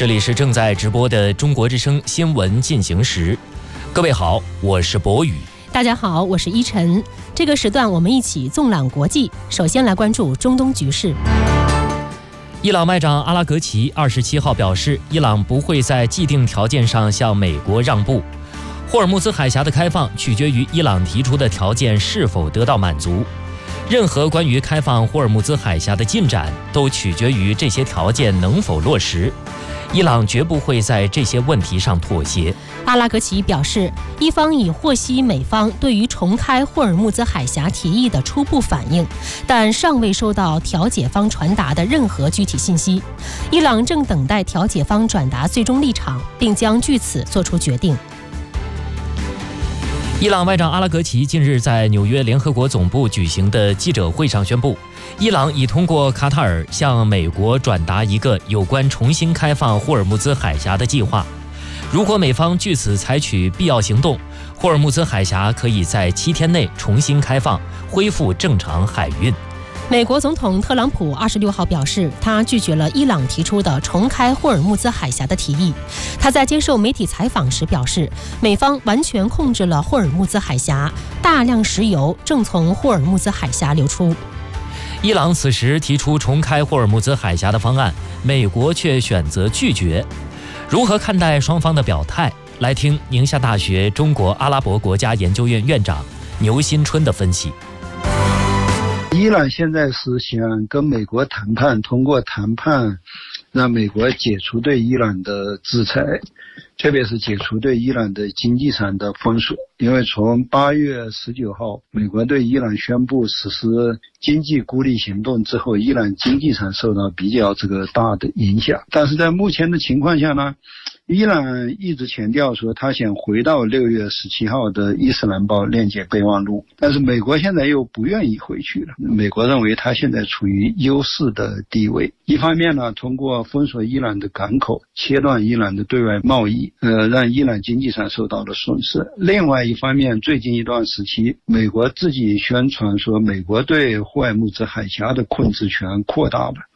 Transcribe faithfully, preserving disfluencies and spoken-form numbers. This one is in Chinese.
这里是正在直播的中国之声新闻进行时。各位好，我是博宇。 大家好，我是依晨。这个时段我们一起纵览国际，首先来关注中东局势。 伊朗外长阿拉格齐二十七号表示，伊朗不会在既定条件上向美国让步。霍尔木兹海峡的开放取决于伊朗提出的条件是否得到满足。任何关于开放霍尔木兹海峡的进展都取决于这些条件能否落实。伊朗绝不会在这些问题上妥协。 阿拉格齐表示，伊方已获悉美方对于重开霍尔木兹海峡提议的初步反应，但尚未收到调解方传达的任何具体信息。伊朗正等待调解方转达最终立场，并将据此作出决定。 伊朗外长阿拉格齐近日在纽约联合国总部举行的记者会上宣布，伊朗已通过卡塔尔向美国转达一个有关重新开放霍尔木兹海峡的计划。如果美方据此采取必要行动，霍尔木兹海峡可以在七天内重新开放，恢复正常海运。 美国总统特朗普二十六号表示，他拒绝了伊朗提出的重开霍尔木兹海峡的提议。他在接受媒体采访时表示，美方完全控制了霍尔木兹海峡，大量石油正从霍尔木兹海峡流出。 伊朗此时提出重开霍尔木兹海峡的方案，美国却选择拒绝。如何看待双方的表态？来听宁夏大学中国阿拉伯国家研究院院长牛新春的分析。 伊朗现在是想跟美国谈判，通过谈判让美国解除对伊朗的制裁，特别是解除对伊朗的经济上的封锁。因为从八月十九号美国对伊朗宣布实施经济孤立行动之后，伊朗经济上受到比较这个大的影响。但是在目前的情况下呢，伊朗一直强调说他想回到六月十七号的伊斯兰堡链接备忘录，但是美国现在又不愿意回去了。美国认为他现在处于优势的地位，一方面呢，通过封锁伊朗的港口，切断伊朗的对外贸易，呃，让伊朗经济上受到了损失。另外一方面，最近一段时期，美国自己宣传说美国对霍尔木兹海峡的控制权扩大了。